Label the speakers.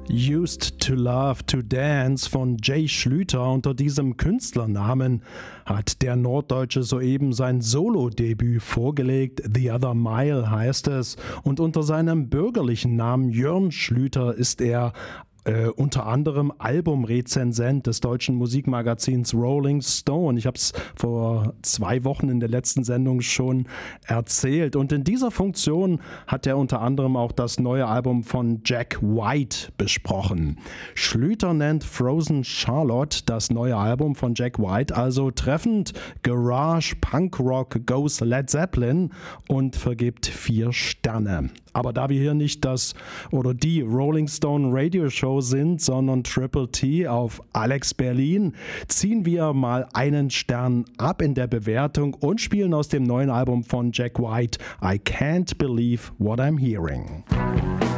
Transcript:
Speaker 1: Used to Love to Dance von Jay Schlüter. Unter diesem Künstlernamen hat der Norddeutsche soeben sein Solo-Debüt vorgelegt. The Other Mile heißt es. Und unter seinem bürgerlichen Namen Jörn Schlüter ist er unter anderem Albumrezensent des deutschen Musikmagazins Rolling Stone. Ich habe es vor 2 Wochen in der letzten Sendung schon erzählt. Und in dieser Funktion hat er unter anderem auch das neue Album von Jack White besprochen. Schlüter nennt Frozen Charlotte, das neue Album von Jack White, also treffend Garage Punk Rock goes Led Zeppelin und vergibt 4 Sterne. Aber da wir hier nicht die Rolling Stone Radio Show sind, sondern Triple T auf Alex Berlin, ziehen wir mal einen Stern ab in der Bewertung und spielen aus dem neuen Album von Jack White I Can't Believe What I'm Hearing.